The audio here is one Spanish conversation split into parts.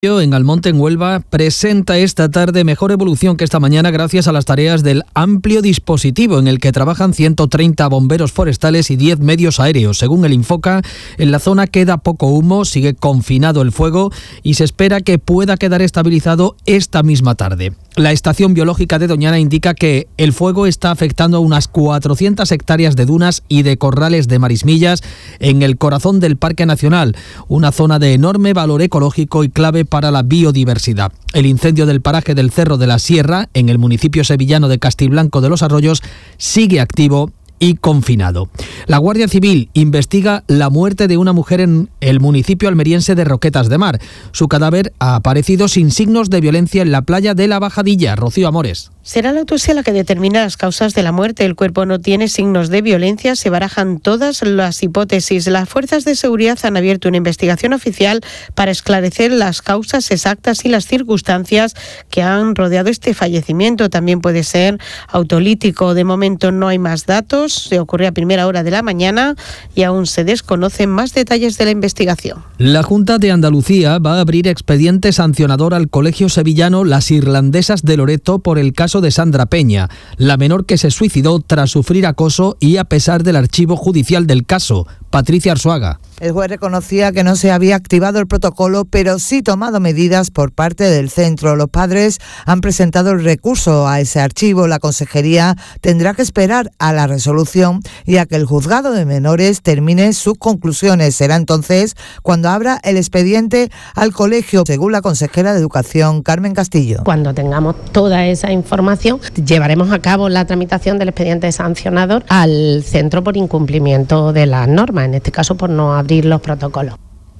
En Almonte, en Huelva, presenta esta tarde mejor evolución que esta mañana gracias a las tareas del amplio dispositivo en el que trabajan 130 bomberos forestales y 10 medios aéreos. Según el Infoca, en la zona queda poco humo, sigue confinado el fuego y se espera que pueda quedar estabilizado esta misma tarde. La estación biológica de Doñana indica que el fuego está afectando a unas 400 hectáreas de dunas y de corrales de marismillas en el corazón del Parque Nacional, una zona de enorme valor ecológico y clave para la biodiversidad. El incendio del paraje del Cerro de la Sierra, en el municipio sevillano de Castilblanco de los Arroyos, sigue activo y confinado. La Guardia Civil investiga la muerte de una mujer en el municipio almeriense de Roquetas de Mar. Su cadáver ha aparecido sin signos de violencia en la playa de La Bajadilla. Rocío Amores. Será la autopsia la que determina las causas de la muerte. El cuerpo no tiene signos de violencia. Se barajan todas las hipótesis. Las fuerzas de seguridad han abierto una investigación oficial para esclarecer las causas exactas y las circunstancias que han rodeado este fallecimiento. También puede ser autolítico. De momento no hay más datos. Se ocurrió a primera hora de la mañana y aún se desconocen más detalles de la investigación. La Junta de Andalucía va a abrir expediente sancionador al colegio sevillano Las Irlandesas de Loreto por el caso de Sandra Peña, la menor que se suicidó tras sufrir acoso y a pesar del archivo judicial del caso. Patricia Arzuaga. El juez reconocía que no se había activado el protocolo, pero sí tomado medidas por parte del centro. Los padres han presentado el recurso a ese archivo. La consejería tendrá que esperar a la resolución y a que el juzgado de menores termine sus conclusiones. Será entonces cuando abra el expediente al colegio, según la consejera de Educación, Carmen Castillo. Cuando tengamos toda esa información, llevaremos a cabo la tramitación del expediente sancionador al centro por incumplimiento de las normas, en este caso por no abrir los protocolos.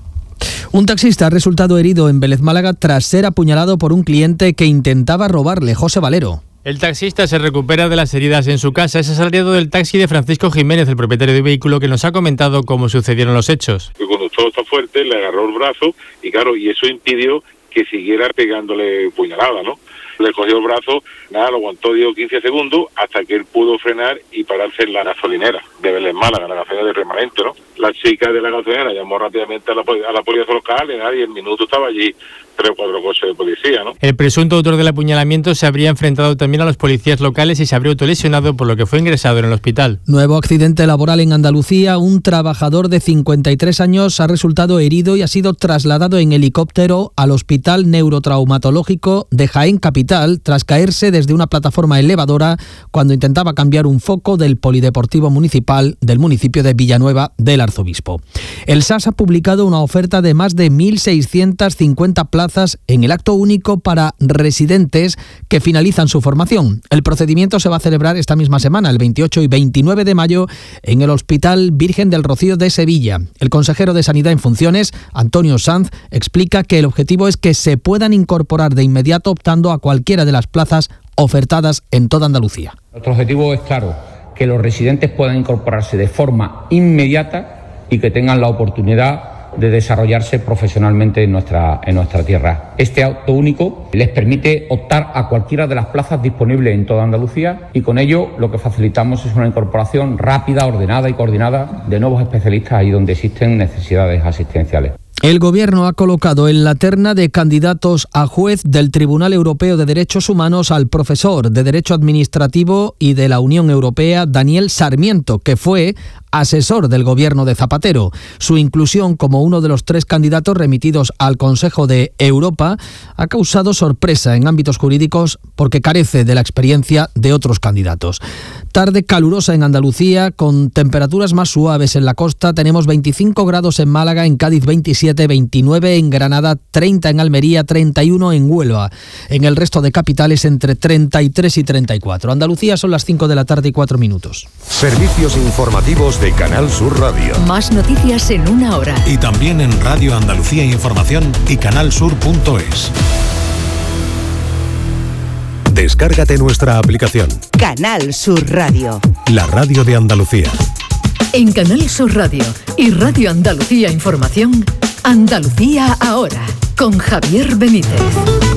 Un taxista ha resultado herido en Vélez, Málaga, tras ser apuñalado por un cliente que intentaba robarle. José Valero. El taxista se recupera de las heridas en su casa. Es asalariado del taxi de Francisco Jiménez, el propietario del vehículo, que nos ha comentado cómo sucedieron los hechos. El conductor está fuerte, le agarró el brazo y claro, y eso impidió que siguiera pegándole puñalada, ¿no? Le cogió el brazo, nada, lo aguantó 10 o 15 segundos hasta que él pudo frenar y pararse en la gasolinera de Vélez, Málaga, la gasolinera de Remanente, ¿no? La chica de la gasolinera llamó rápidamente a la policía local y en minutos estaba allí 3 o 4 coches de policía, ¿no? El presunto autor del apuñalamiento se habría enfrentado también a los policías locales y se habría autolesionado, por lo que fue ingresado en el hospital. Nuevo accidente laboral en Andalucía. Un trabajador de 53 años ha resultado herido y ha sido trasladado en helicóptero al Hospital Neurotraumatológico de Jaén Capital tras caerse desde una plataforma elevadora cuando intentaba cambiar un foco del polideportivo municipal del municipio de Villanueva del Arzobispo. El SAS ha publicado una oferta de más de 1.650 plazas en el acto único para residentes que finalizan su formación. El procedimiento se va a celebrar esta misma semana, el 28 y 29 de mayo, en el Hospital Virgen del Rocío de Sevilla. El consejero de Sanidad en funciones, Antonio Sanz, explica que el objetivo es que se puedan incorporar de inmediato optando a cualquiera de las plazas ofertadas en toda Andalucía. Nuestro objetivo es claro, que los residentes puedan incorporarse de forma inmediata y que tengan la oportunidad de desarrollarse profesionalmente en nuestra tierra. Este acto único les permite optar a cualquiera de las plazas disponibles en toda Andalucía y con ello lo que facilitamos es una incorporación rápida, ordenada y coordinada de nuevos especialistas ahí donde existen necesidades asistenciales. El Gobierno ha colocado en la terna de candidatos a juez del Tribunal Europeo de Derechos Humanos al profesor de Derecho Administrativo y de la Unión Europea, Daniel Sarmiento, que fue asesor del Gobierno de Zapatero. Su inclusión como uno de los 3 candidatos remitidos al Consejo de Europa ha causado sorpresa en ámbitos jurídicos porque carece de la experiencia de otros candidatos. Tarde calurosa en Andalucía, con temperaturas más suaves en la costa. Tenemos 25 grados en Málaga, en Cádiz 27, 29 en Granada, 30 en Almería, 31 en Huelva. En el resto de capitales entre 33 y 34. Andalucía son las 5 de la tarde y 4 minutos. Servicios informativos de Canal Sur Radio. Más noticias en una hora. Y también en Radio Andalucía Información y canalsur.es. Descárgate nuestra aplicación. Canal Sur Radio. La radio de Andalucía. En Canal Sur Radio y Radio Andalucía Información, Andalucía ahora, con Javier Benítez.